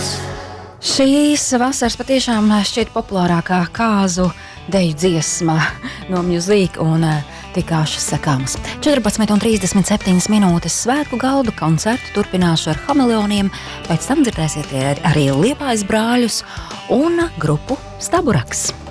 Šīs vasaras patiešām šķiet populārākā kāzu deju dziesma no Music un tikāšas sakāmas. 14:37 minūtes svētku galdu koncertu turpināšu ar Hameleoniem, pēc tam dzirdēsiet arī Liepājas brāļus un grupu Staburaks.